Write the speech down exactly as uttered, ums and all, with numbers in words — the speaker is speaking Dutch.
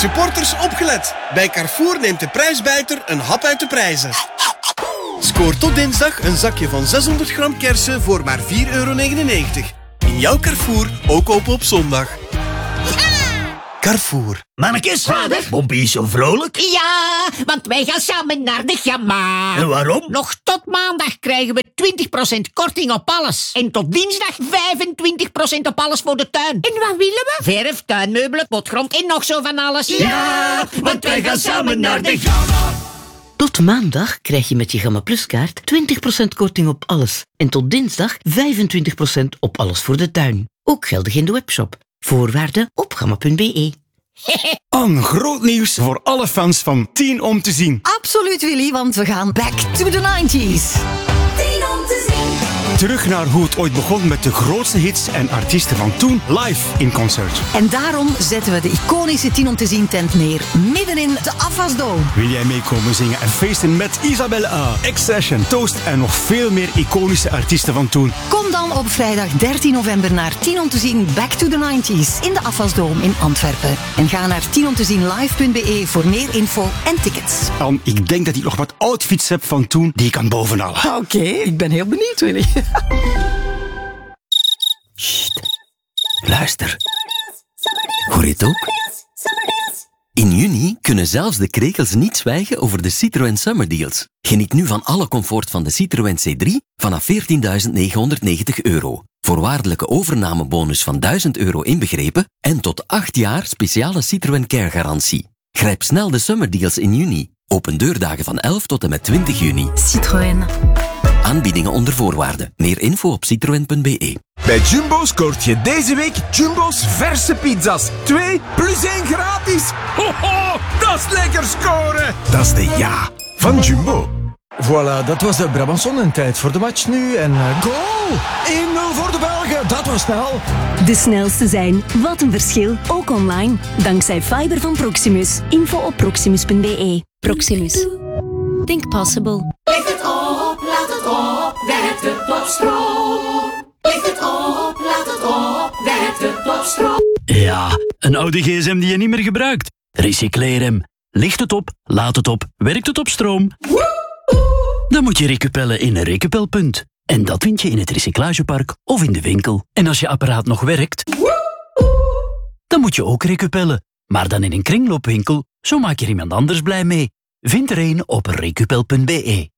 Supporters opgelet. Bij Carrefour neemt de prijsbijter een hap uit de prijzen. Scoor tot dinsdag een zakje van zeshonderd gram kersen voor maar vier euro negenennegentig. In jouw Carrefour, ook open op zondag. Carrefour. Mannekes, vader, Bompie is zo vrolijk. Ja, want wij gaan samen naar de Gamma. En waarom? Nog tot maandag krijgen we twintig procent korting op alles. En tot dinsdag vijfentwintig procent op alles voor de tuin. En wat willen we? Verf, tuinmeubelen, potgrond en nog zo van alles. Ja, want wij gaan samen naar de Gamma. Tot maandag krijg je met je Gamma Plus kaart twintig procent korting op alles. En tot dinsdag vijfentwintig procent op alles voor de tuin. Ook geldig in de webshop. Voorwaarden op gamma punt be. Een groot nieuws voor alle fans van tien om te zien. Absoluut, Willy, want we gaan back to the nineties. tien om te zien. Terug naar hoe het ooit begon met de grootste hits en artiesten van toen live in concert. En daarom zetten we de iconische tien om te zien tent neer, midden in de Afwasdome. Wil jij meekomen zingen en feesten met Isabelle A, X-Session, Toast en nog veel meer iconische artiesten van toen? Kom dan op vrijdag dertien november naar tien om te zien Back to the nineties in de Afwasdome in Antwerpen. En ga naar tien om te zien live punt be voor meer info en tickets. Dan, ik denk dat ik nog wat outfits heb van toen die ik kan bovenhalen. Oké, okay, ik ben heel benieuwd, Willy. Sst. Luister. Hoor je het ook? In juni kunnen zelfs de krekels niet zwijgen over de Citroën Summer Deals. Geniet nu van alle comfort van de Citroën C drie vanaf veertienduizend negenhonderdnegentig euro. Voorwaardelijke overnamebonus van duizend euro inbegrepen en tot acht jaar speciale Citroën Care garantie. Grijp snel de Summer Deals in juni. Open deurdagen van elf tot en met twintig juni. Citroën. Aanbiedingen onder voorwaarden. Meer info op citroen punt be. Bij Jumbo scoort je deze week Jumbo's verse pizza's. Twee plus één gratis. Ho, ho, dat is lekker scoren. Dat is de ja van Jumbo. Voilà, dat was de Brabançon en tijd voor de match nu. En uh, goal! één nul voor de Belgen, dat was snel. De snelste zijn, wat een verschil, ook online. Dankzij fiber van Proximus. Info op proximus punt be. Proximus. Think possible. Ligt het op, laat het op, werkt het op stroom. Ligt het op, laat het op, werkt het op stroom. Ja, een oude gsm die je niet meer gebruikt. Recycleer hem. Licht het op, laat het op, werkt het op stroom. Dan moet je recupellen in een recupelpunt. En dat vind je in het recyclagepark of in de winkel. En als je apparaat nog werkt, dan moet je ook recupellen. Maar dan in een kringloopwinkel, zo maak je er iemand anders blij mee. Vind er een op recupel punt be.